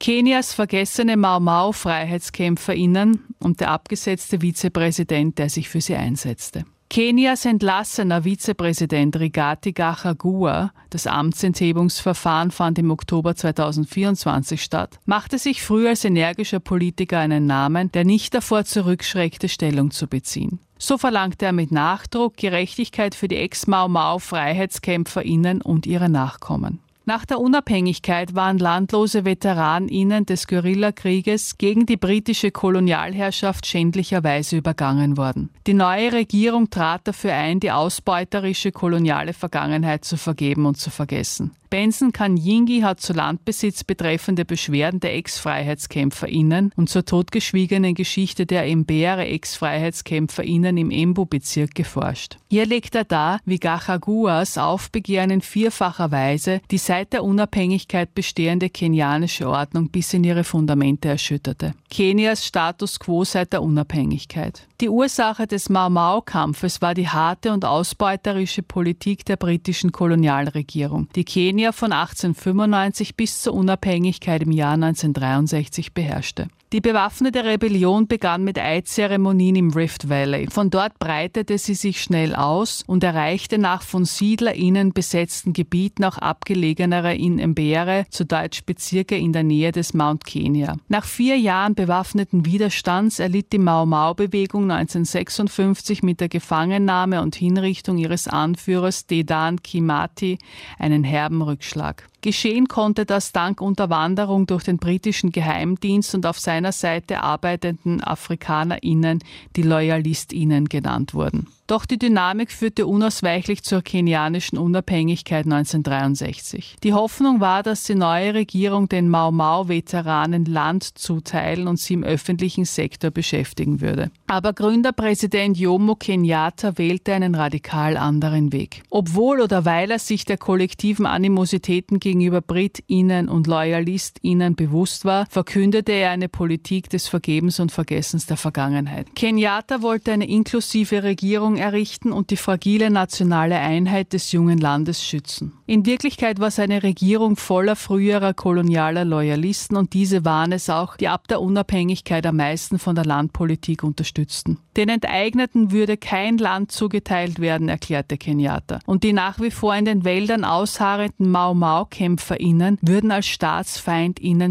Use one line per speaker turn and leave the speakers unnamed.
Kenias vergessene Mau-Mau-FreiheitskämpferInnen und der abgesetzte Vizepräsident, der sich für sie einsetzte. Kenias entlassener Vizepräsident Rigathi Gachagua, das Amtsenthebungsverfahren fand im Oktober 2024 statt, machte sich früh als energischer Politiker einen Namen, der nicht davor zurückschreckte, Stellung zu beziehen. So verlangte er mit Nachdruck Gerechtigkeit für die Ex-Mau-Mau-FreiheitskämpferInnen und ihre Nachkommen. Nach der Unabhängigkeit waren landlose VeteranInnen des Guerillakrieges gegen die britische Kolonialherrschaft schändlicherweise übergangen worden. Die neue Regierung trat dafür ein, die ausbeuterische koloniale Vergangenheit zu vergeben und zu vergessen. Benson Kanyingi hat zu Landbesitz betreffende Beschwerden der Ex-FreiheitskämpferInnen und zur totgeschwiegenen Geschichte der Mbere-Ex-FreiheitskämpferInnen im Embu-Bezirk geforscht. Hier legt er dar, wie Gachaguas Aufbegehren in vierfacher Weise die seit der Unabhängigkeit bestehende kenianische Ordnung bis in ihre Fundamente erschütterte. Kenias Status quo seit der Unabhängigkeit. Die Ursache des Mau-Mau-Kampfes war die harte und ausbeuterische Politik der britischen Kolonialregierung, die Kenia von 1895 bis zur Unabhängigkeit im Jahr 1963 beherrschte. Die bewaffnete Rebellion begann mit Eidzeremonien im Rift Valley. Von dort breitete sie sich schnell aus und erreichte nach von SiedlerInnen besetzten Gebieten auch abgelegenere in Mbere, zu Deutsch Bezirke in der Nähe des Mount Kenya. Nach 4 Jahren bewaffneten Widerstands erlitt die Mau-Mau-Bewegung 1956 mit der Gefangennahme und Hinrichtung ihres Anführers Dedan Kimathi einen herben Rückschlag. Geschehen konnte das dank Unterwanderung durch den britischen Geheimdienst und auf seiner Seite arbeitenden AfrikanerInnen, die LoyalistInnen genannt wurden. Doch die Dynamik führte unausweichlich zur kenianischen Unabhängigkeit 1963. Die Hoffnung war, dass die neue Regierung den Mau-Mau-Veteranen Land zuteilen und sie im öffentlichen Sektor beschäftigen würde. Aber Gründerpräsident Jomo Kenyatta wählte einen radikal anderen Weg. Obwohl oder weil er sich der kollektiven Animositäten gegenüber BritInnen und LoyalistInnen bewusst war, verkündete er eine Politik des Vergebens und Vergessens der Vergangenheit. Kenyatta wollte eine inklusive Regierung errichten und die fragile nationale Einheit des jungen Landes schützen. In Wirklichkeit war seine Regierung voller früherer kolonialer Loyalisten und diese waren es auch, die ab der Unabhängigkeit am meisten von der Landpolitik unterstützten. Den Enteigneten würde kein Land zugeteilt werden, erklärte Kenyatta. Und die nach wie vor in den Wäldern ausharrenden Mau-Mau-KämpferInnen würden als StaatsfeindInnen